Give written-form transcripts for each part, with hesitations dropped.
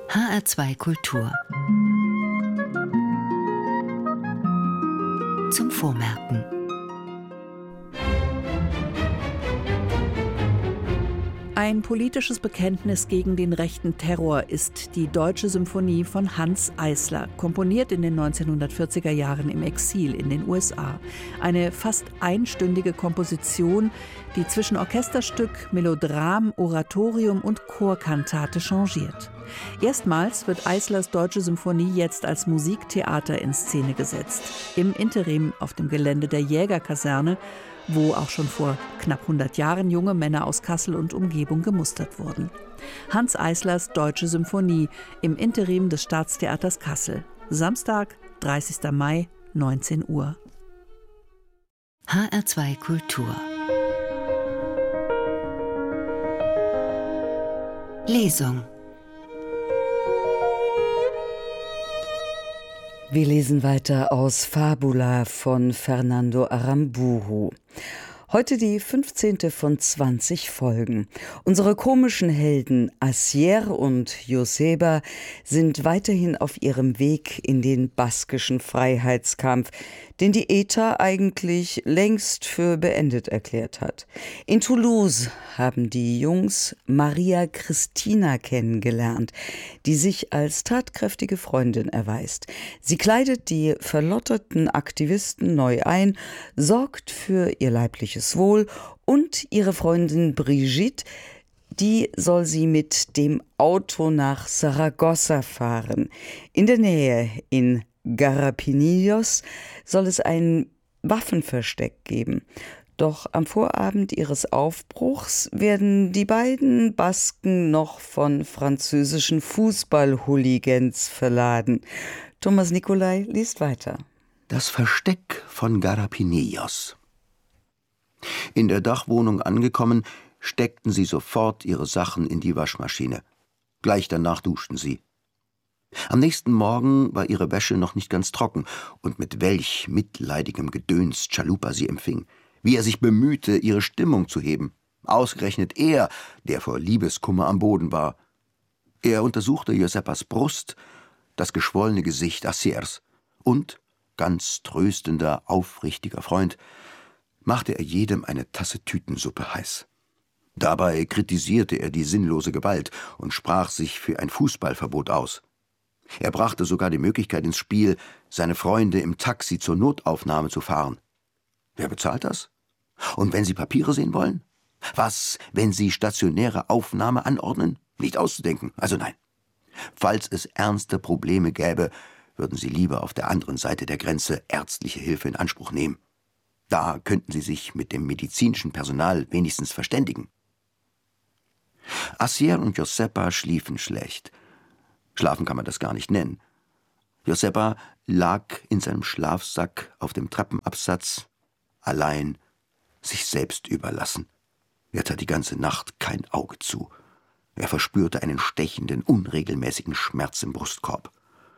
HR2 Kultur. Zum Vormerken. Ein politisches Bekenntnis gegen den rechten Terror ist die Deutsche Symphonie von Hanns Eisler, komponiert in den 1940er Jahren im Exil in den USA. Eine fast einstündige Komposition, die zwischen Orchesterstück, Melodram, Oratorium und Chorkantate changiert. Erstmals wird Eislers Deutsche Symphonie jetzt als Musiktheater in Szene gesetzt, im Interim auf dem Gelände der Jägerkaserne, wo auch schon vor knapp 100 Jahren junge Männer aus Kassel und Umgebung gemustert wurden. Hanns Eislers Deutsche Symphonie im Interim des Staatstheaters Kassel. Samstag, 30. Mai, 19 Uhr. HR2 Kultur. Lesung. Wir lesen weiter aus Fabula von Fernando Aramburu. Heute die 15. von 20 Folgen. Unsere komischen Helden Asier und Joseba sind weiterhin auf ihrem Weg in den baskischen Freiheitskampf, den die ETA eigentlich längst für beendet erklärt hat. In Toulouse haben die Jungs Maria Cristina kennengelernt, die sich als tatkräftige Freundin erweist. Sie kleidet die verlotterten Aktivisten neu ein, sorgt für ihr leibliches Wohl und ihre Freundin Brigitte, die soll sie mit dem Auto nach Saragossa fahren. In der Nähe, in Garrapinillos, soll es ein Waffenversteck geben. Doch am Vorabend ihres Aufbruchs werden die beiden Basken noch von französischen Fußball-Hooligans verladen. Thomas Nicolai liest weiter. Das Versteck von Garrapinillos. In der Dachwohnung angekommen, steckten sie sofort ihre Sachen in die Waschmaschine. Gleich danach duschten sie. Am nächsten Morgen war ihre Wäsche noch nicht ganz trocken, und mit welch mitleidigem Gedöns Chalupa sie empfing, wie er sich bemühte, ihre Stimmung zu heben. Ausgerechnet er, der vor Liebeskummer am Boden war. Er untersuchte Josepas Brust, das geschwollene Gesicht Asiers und, ganz tröstender, aufrichtiger Freund, machte er jedem eine Tasse Tütensuppe heiß. Dabei kritisierte er die sinnlose Gewalt und sprach sich für ein Fußballverbot aus. Er brachte sogar die Möglichkeit ins Spiel, seine Freunde im Taxi zur Notaufnahme zu fahren. Wer bezahlt das? Und wenn Sie Papiere sehen wollen? Was, wenn Sie stationäre Aufnahme anordnen? Nicht auszudenken, also nein. Falls es ernste Probleme gäbe, würden Sie lieber auf der anderen Seite der Grenze ärztliche Hilfe in Anspruch nehmen. Da könnten Sie sich mit dem medizinischen Personal wenigstens verständigen. Asier und Josepa schliefen schlecht. Schlafen kann man das gar nicht nennen. Josepa lag in seinem Schlafsack auf dem Treppenabsatz, allein, sich selbst überlassen. Er tat die ganze Nacht kein Auge zu. Er verspürte einen stechenden, unregelmäßigen Schmerz im Brustkorb.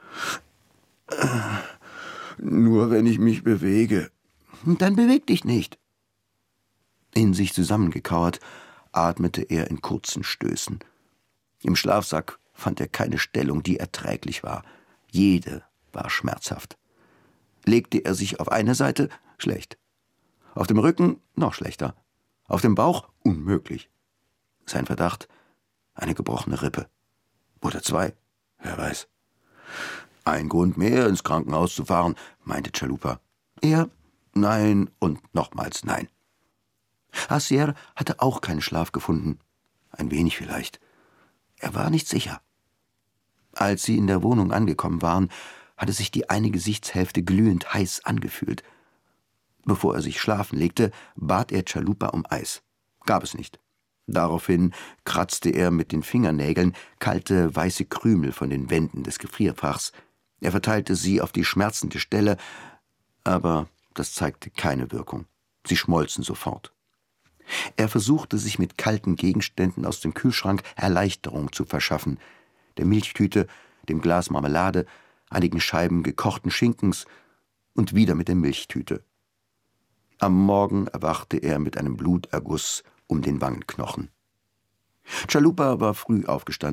Nur wenn ich mich bewege. Dann beweg dich nicht. In sich zusammengekauert, atmete er in kurzen Stößen. Im Schlafsack fand er keine Stellung, die erträglich war. Jede war schmerzhaft. Legte er sich auf eine Seite, schlecht. Auf dem Rücken, noch schlechter. Auf dem Bauch, unmöglich. Sein Verdacht, eine gebrochene Rippe. Oder zwei, wer weiß. Ein Grund mehr, ins Krankenhaus zu fahren, meinte Chalupa. Er, nein und nochmals nein. Asier hatte auch keinen Schlaf gefunden. Ein wenig vielleicht. Er war nicht sicher. Als sie in der Wohnung angekommen waren, hatte sich die eine Gesichtshälfte glühend heiß angefühlt. Bevor er sich schlafen legte, bat er Chalupa um Eis. Gab es nicht. Daraufhin kratzte er mit den Fingernägeln kalte, weiße Krümel von den Wänden des Gefrierfachs. Er verteilte sie auf die schmerzende Stelle, aber das zeigte keine Wirkung. Sie schmolzen sofort. Er versuchte, sich mit kalten Gegenständen aus dem Kühlschrank Erleichterung zu verschaffen. Der Milchtüte, dem Glas Marmelade, einigen Scheiben gekochten Schinkens und wieder mit der Milchtüte. Am Morgen erwachte er mit einem Bluterguss um den Wangenknochen. Chalupa war früh aufgestanden.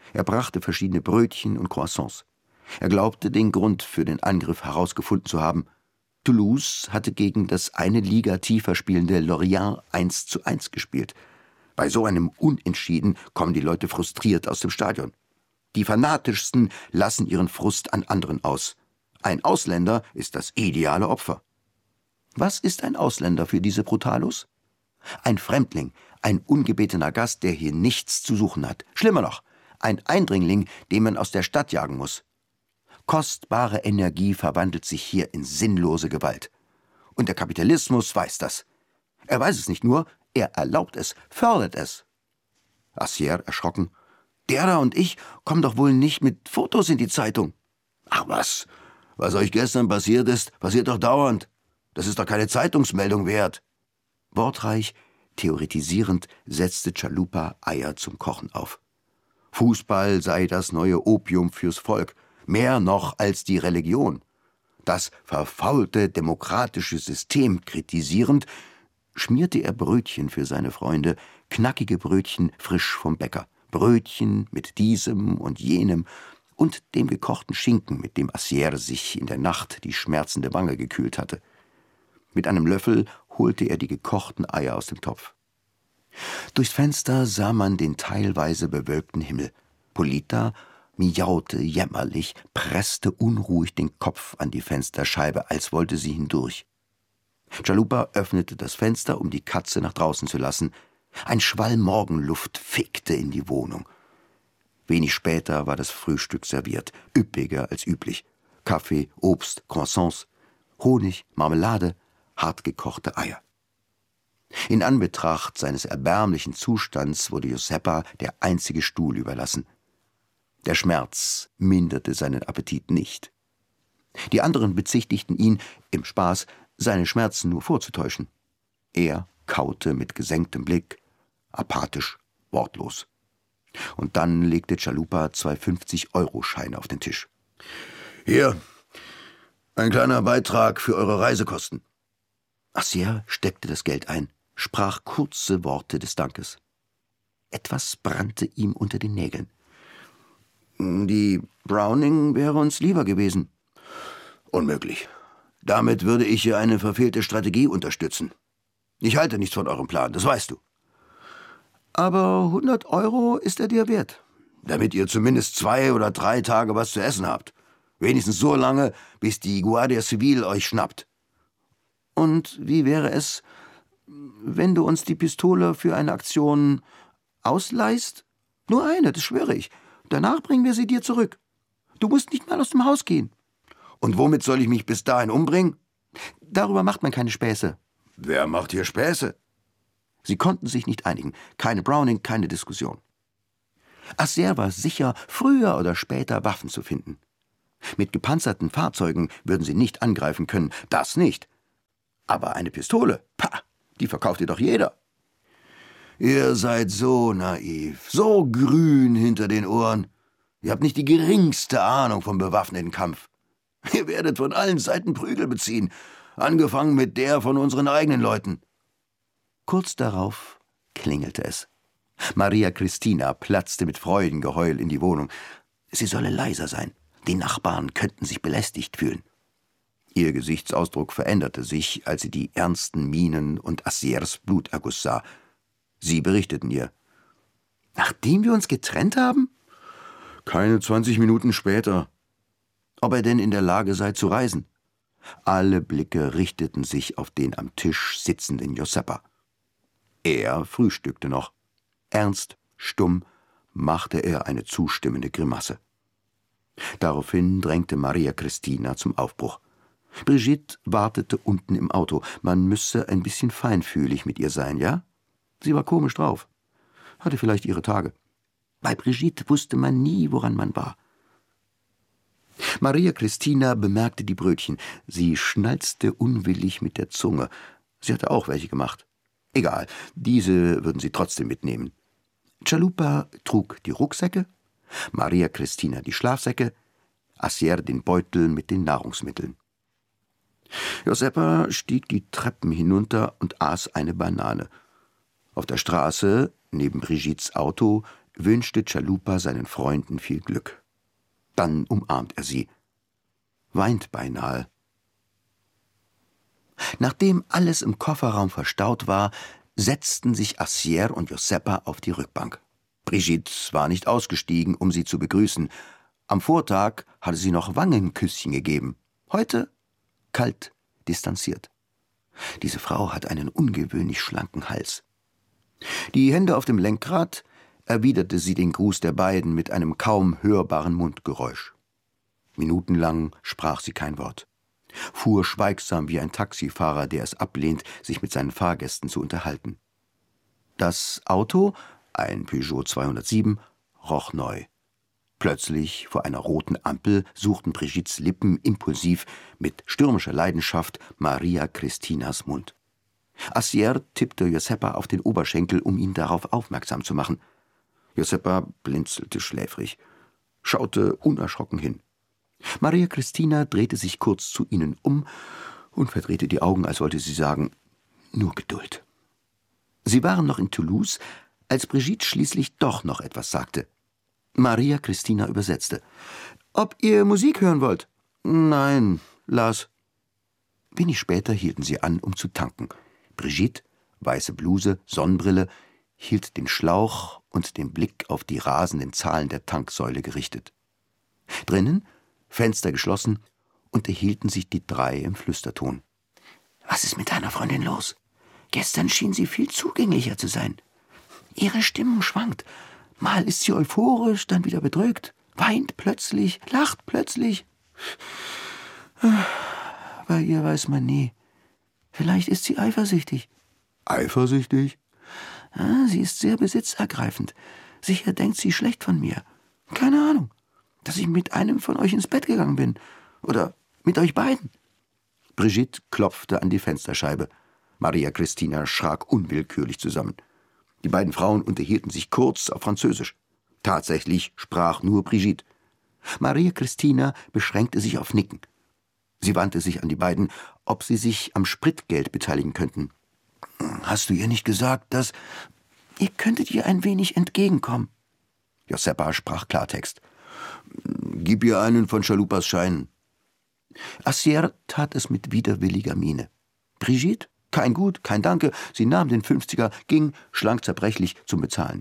Er brachte verschiedene Brötchen und Croissants. Er glaubte, den Grund für den Angriff herausgefunden zu haben. Toulouse hatte gegen das eine Liga tiefer spielende Lorient 1:1 gespielt. Bei so einem Unentschieden kommen die Leute frustriert aus dem Stadion. Die Fanatischsten lassen ihren Frust an anderen aus. Ein Ausländer ist das ideale Opfer. Was ist ein Ausländer für diese Brutalos? Ein Fremdling, ein ungebetener Gast, der hier nichts zu suchen hat. Schlimmer noch, ein Eindringling, den man aus der Stadt jagen muss. Kostbare Energie verwandelt sich hier in sinnlose Gewalt. Und der Kapitalismus weiß das. Er weiß es nicht nur, er erlaubt es, fördert es. Assier, erschrocken: Der da und ich kommen doch wohl nicht mit Fotos in die Zeitung. Ach was? Was euch gestern passiert ist, passiert doch dauernd. Das ist doch keine Zeitungsmeldung wert. Wortreich, theoretisierend setzte Chalupa Eier zum Kochen auf. Fußball sei das neue Opium fürs Volk, mehr noch als die Religion. Das verfaulte demokratische System kritisierend, schmierte er Brötchen für seine Freunde, knackige Brötchen frisch vom Bäcker, Brötchen mit diesem und jenem und dem gekochten Schinken, mit dem Assier sich in der Nacht die schmerzende Wange gekühlt hatte. Mit einem Löffel holte er die gekochten Eier aus dem Topf. Durchs Fenster sah man den teilweise bewölkten Himmel. Polita miaute jämmerlich, presste unruhig den Kopf an die Fensterscheibe, als wollte sie hindurch. Chalupa öffnete das Fenster, um die Katze nach draußen zu lassen. Ein Schwall Morgenluft fegte in die Wohnung. Wenig später war das Frühstück serviert, üppiger als üblich. Kaffee, Obst, Croissants, Honig, Marmelade, hartgekochte Eier. In Anbetracht seines erbärmlichen Zustands wurde Giuseppa der einzige Stuhl überlassen. Der Schmerz minderte seinen Appetit nicht. Die anderen bezichtigten ihn, im Spaß, seine Schmerzen nur vorzutäuschen. Er kaute mit gesenktem Blick, apathisch, wortlos. Und dann legte Chalupa 2 50-Euro-Scheine auf den Tisch. »Hier, ein kleiner Beitrag für eure Reisekosten.« Assier steckte das Geld ein, sprach kurze Worte des Dankes. Etwas brannte ihm unter den Nägeln. »Die Browning wäre uns lieber gewesen.« »Unmöglich. Damit würde ich hier eine verfehlte Strategie unterstützen. Ich halte nichts von eurem Plan, das weißt du.« »Aber 100 Euro ist er dir wert, damit ihr zumindest 2 oder 3 Tage was zu essen habt. Wenigstens so lange, bis die Guardia Civil euch schnappt.« »Und wie wäre es, wenn du uns die Pistole für eine Aktion ausleihst? Nur eine, das schwöre ich. Danach bringen wir sie dir zurück. Du musst nicht mal aus dem Haus gehen.« »Und womit soll ich mich bis dahin umbringen?« »Darüber macht man keine Späße.« »Wer macht hier Späße?« Sie konnten sich nicht einigen. Keine Browning, keine Diskussion. Assier war sicher, früher oder später Waffen zu finden. Mit gepanzerten Fahrzeugen würden sie nicht angreifen können, das nicht. Aber eine Pistole, pah, die verkauft ihr doch jeder. »Ihr seid so naiv, so grün hinter den Ohren. Ihr habt nicht die geringste Ahnung vom bewaffneten Kampf. Ihr werdet von allen Seiten Prügel beziehen, angefangen mit der von unseren eigenen Leuten.« Kurz darauf klingelte es. Maria Christina platzte mit Freudengeheul in die Wohnung. Sie solle leiser sein. Die Nachbarn könnten sich belästigt fühlen. Ihr Gesichtsausdruck veränderte sich, als sie die ernsten Mienen und Assiers Bluterguss sah. Sie berichteten ihr. »Nachdem wir uns getrennt haben?« »Keine 20 Minuten später.« »Ob er denn in der Lage sei zu reisen?« Alle Blicke richteten sich auf den am Tisch sitzenden Giuseppa. Er frühstückte noch. Ernst, stumm, machte er eine zustimmende Grimasse. Daraufhin drängte Maria Christina zum Aufbruch. Brigitte wartete unten im Auto. Man müsse ein bisschen feinfühlig mit ihr sein, ja? Sie war komisch drauf. Hatte vielleicht ihre Tage. Bei Brigitte wusste man nie, woran man war. Maria Christina bemerkte die Brötchen. Sie schnalzte unwillig mit der Zunge. Sie hatte auch welche gemacht. Egal, diese würden sie trotzdem mitnehmen. Chalupa trug die Rucksäcke, Maria Christina die Schlafsäcke, Assier den Beutel mit den Nahrungsmitteln. Giuseppa stieg die Treppen hinunter und aß eine Banane. Auf der Straße, neben Brigittes Auto, wünschte Chalupa seinen Freunden viel Glück. Dann umarmt er sie, weint beinahe. Nachdem alles im Kofferraum verstaut war, setzten sich Assier und Josepa auf die Rückbank. Brigitte war nicht ausgestiegen, um sie zu begrüßen. Am Vortag hatte sie noch Wangenküsschen gegeben. Heute kalt, distanziert. Diese Frau hat einen ungewöhnlich schlanken Hals. Die Hände auf dem Lenkrad erwiderte sie den Gruß der beiden mit einem kaum hörbaren Mundgeräusch. Minutenlang sprach sie kein Wort, fuhr schweigsam wie ein Taxifahrer, der es ablehnt, sich mit seinen Fahrgästen zu unterhalten. Das Auto, ein Peugeot 207, roch neu. Plötzlich, vor einer roten Ampel, suchten Brigittes Lippen impulsiv mit stürmischer Leidenschaft Maria Christinas Mund. Assier tippte Josepa auf den Oberschenkel, um ihn darauf aufmerksam zu machen. Josepa blinzelte schläfrig, schaute unerschrocken hin. Maria Christina drehte sich kurz zu ihnen um und verdrehte die Augen, als wollte sie sagen, nur Geduld. Sie waren noch in Toulouse, als Brigitte schließlich doch noch etwas sagte. Maria Christina übersetzte. »Ob ihr Musik hören wollt?« »Nein, Lars.« Wenig später hielten sie an, um zu tanken. Brigitte, weiße Bluse, Sonnenbrille, hielt den Schlauch und den Blick auf die rasenden Zahlen der Tanksäule gerichtet. Drinnen, Fenster geschlossen, unterhielten sich die drei im Flüsterton. »Was ist mit deiner Freundin los? Gestern schien sie viel zugänglicher zu sein. Ihre Stimmung schwankt. Mal ist sie euphorisch, dann wieder bedrückt, weint plötzlich, lacht plötzlich. Bei ihr weiß man nie. Vielleicht ist sie eifersüchtig.« »Eifersüchtig?« »Sie ist sehr besitzergreifend. Sicher denkt sie schlecht von mir. Keine Ahnung, dass ich mit einem von euch ins Bett gegangen bin. Oder mit euch beiden.« Brigitte klopfte an die Fensterscheibe. Maria Christina schrak unwillkürlich zusammen. Die beiden Frauen unterhielten sich kurz auf Französisch. Tatsächlich sprach nur Brigitte. Maria Christina beschränkte sich auf Nicken. Sie wandte sich an die beiden, ob sie sich am Spritgeld beteiligen könnten. »Hast du ihr nicht gesagt, dass... Ihr könntet ihr ein wenig entgegenkommen?« Josepa sprach Klartext. »Gib ihr einen von Chalupas Scheinen.« Assier tat es mit widerwilliger Miene. Brigitte? Kein Gut, kein Danke. Sie nahm den 50er, ging, schlank zerbrechlich, zum Bezahlen.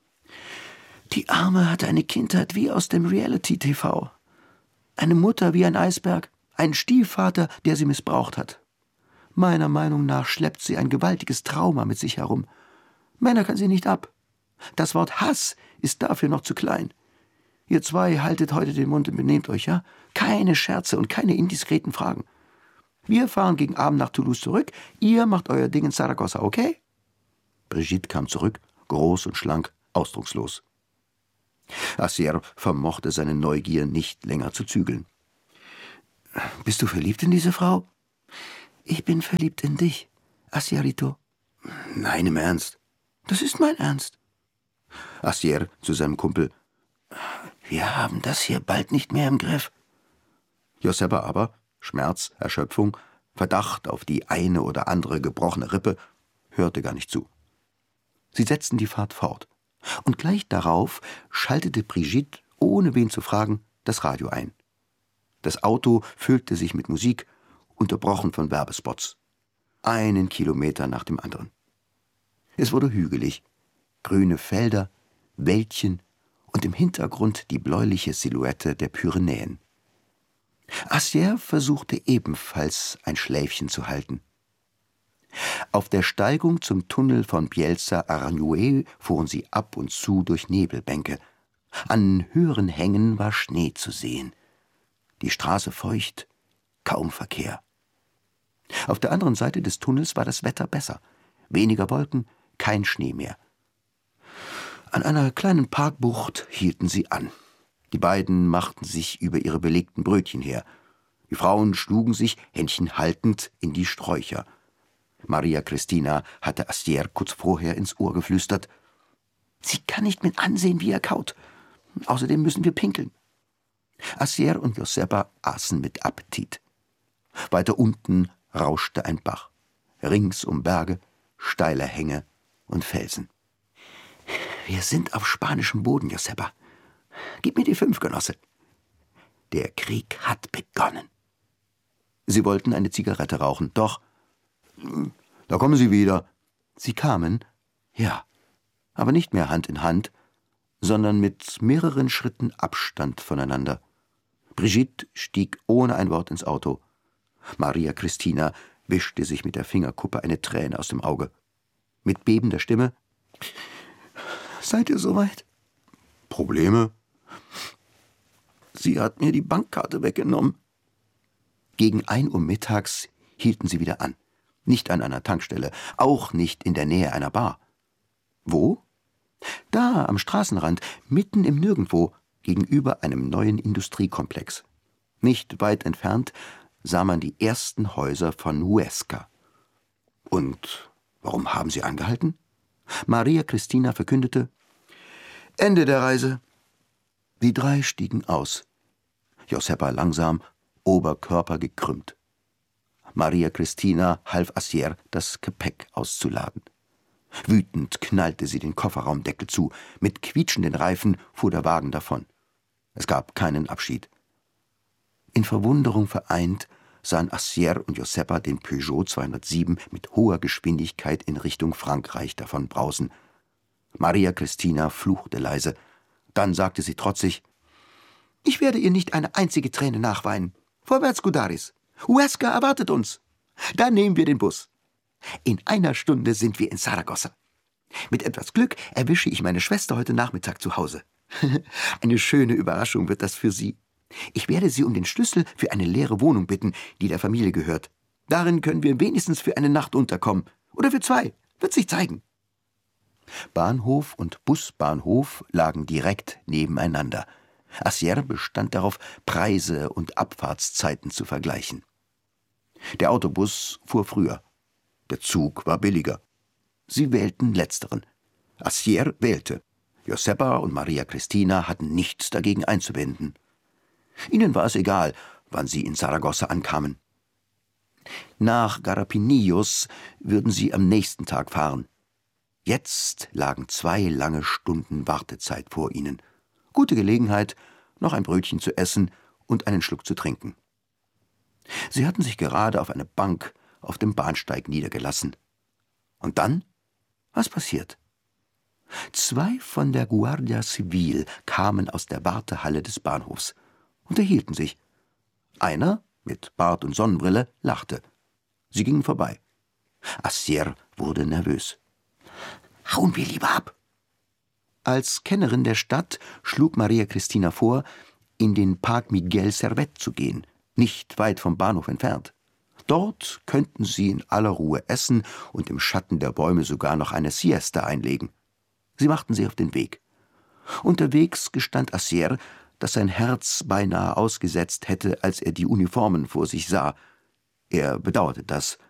Die Arme hatte eine Kindheit wie aus dem Reality-TV. Eine Mutter wie ein Eisberg, ein Stiefvater, der sie missbraucht hat. Meiner Meinung nach schleppt sie ein gewaltiges Trauma mit sich herum. Männer kann sie nicht ab. Das Wort Hass ist dafür noch zu klein. Ihr zwei haltet heute den Mund und benehmt euch, ja? Keine Scherze und keine indiskreten Fragen. Wir fahren gegen Abend nach Toulouse zurück. Ihr macht euer Ding in Saragossa, okay?« Brigitte kam zurück, groß und schlank, ausdruckslos. Assier vermochte seine Neugier nicht länger zu zügeln. »Bist du verliebt in diese Frau?« »Ich bin verliebt in dich, Assierito.« »Nein, im Ernst?« »Das ist mein Ernst.« Assier zu seinem Kumpel. »Wir haben das hier bald nicht mehr im Griff.« Josepa aber, Schmerz, Erschöpfung, Verdacht auf die eine oder andere gebrochene Rippe, hörte gar nicht zu. Sie setzten die Fahrt fort. Und gleich darauf schaltete Brigitte, ohne wen zu fragen, das Radio ein. Das Auto füllte sich mit Musik, unterbrochen von Werbespots. 1 Kilometer nach dem anderen. Es wurde hügelig, grüne Felder, Wäldchen und im Hintergrund die bläuliche Silhouette der Pyrenäen. Assier versuchte ebenfalls ein Schläfchen zu halten. Auf der Steigung zum Tunnel von Bielsa-Aranjuez fuhren sie ab und zu durch Nebelbänke. An höheren Hängen war Schnee zu sehen. Die Straße feucht, kaum Verkehr. Auf der anderen Seite des Tunnels war das Wetter besser. Weniger Wolken, kein Schnee mehr. An einer kleinen Parkbucht hielten sie an. Die beiden machten sich über ihre belegten Brötchen her. Die Frauen schlugen sich, Händchen haltend, in die Sträucher. Maria Christina hatte Assier kurz vorher ins Ohr geflüstert. »Sie kann nicht mit ansehen, wie er kaut. Außerdem müssen wir pinkeln.« Assier und Josepa aßen mit Appetit. Weiter unten rauschte ein Bach. Ringsum Berge, steile Hänge und Felsen. Wir sind auf spanischem Boden, Josepa. Gib mir die 5, Genosse. Der Krieg hat begonnen. Sie wollten eine Zigarette rauchen, doch... Da kommen Sie wieder. Sie kamen, ja, aber nicht mehr Hand in Hand, sondern mit mehreren Schritten Abstand voneinander. Brigitte stieg ohne ein Wort ins Auto. Maria Christina wischte sich mit der Fingerkuppe eine Träne aus dem Auge. Mit bebender Stimme: »Seid ihr soweit?« »Probleme?« »Sie hat mir die Bankkarte weggenommen.« Gegen 1 Uhr mittags hielten sie wieder an. Nicht an einer Tankstelle, auch nicht in der Nähe einer Bar. Wo? Da, am Straßenrand, mitten im Nirgendwo, gegenüber einem neuen Industriekomplex. Nicht weit entfernt sah man die ersten Häuser von Huesca. Und warum haben sie angehalten? Maria Christina verkündete: »Ende der Reise.« Die 3 stiegen aus. Josepa langsam, Oberkörper gekrümmt. Maria Christina half Assier, das Gepäck auszuladen. Wütend knallte sie den Kofferraumdeckel zu. Mit quietschenden Reifen fuhr der Wagen davon. Es gab keinen Abschied. In Verwunderung vereint sahen Assier und Josepa den Peugeot 207 mit hoher Geschwindigkeit in Richtung Frankreich davon brausen. Maria Christina fluchte leise. Dann sagte sie trotzig: »Ich werde ihr nicht eine einzige Träne nachweinen. Vorwärts, Gudaris. Huesca erwartet uns. Dann nehmen wir den Bus. In 1 Stunde sind wir in Saragossa. Mit etwas Glück erwische ich meine Schwester heute Nachmittag zu Hause. Eine schöne Überraschung wird das für sie. Ich werde sie um den Schlüssel für eine leere Wohnung bitten, die der Familie gehört. Darin können wir wenigstens für eine Nacht unterkommen. Oder für 2. Wird sich zeigen.« Bahnhof und Busbahnhof lagen direkt nebeneinander. Assier bestand darauf, Preise und Abfahrtszeiten zu vergleichen. Der Autobus fuhr früher. Der Zug war billiger. Sie wählten letzteren. Assier wählte. Josepa und Maria Christina hatten nichts dagegen einzuwenden. Ihnen war es egal, wann sie in Saragossa ankamen. Nach Garapinillos würden sie am nächsten Tag fahren. Jetzt lagen 2 lange Stunden Wartezeit vor ihnen. Gute Gelegenheit, noch ein Brötchen zu essen und einen Schluck zu trinken. Sie hatten sich gerade auf eine Bank auf dem Bahnsteig niedergelassen. Und dann? Was passiert? 2 von der Guardia Civil kamen aus der Wartehalle des Bahnhofs, unterhielten sich. Einer, mit Bart und Sonnenbrille, lachte. Sie gingen vorbei. Assier wurde nervös. »Hauen wir lieber ab!« Als Kennerin der Stadt schlug Maria Christina vor, in den Park Miguel Servet zu gehen, nicht weit vom Bahnhof entfernt. Dort könnten sie in aller Ruhe essen und im Schatten der Bäume sogar noch eine Siesta einlegen. Sie machten sich auf den Weg. Unterwegs gestand Assier, dass sein Herz beinahe ausgesetzt hätte, als er die Uniformen vor sich sah. Er bedauerte das.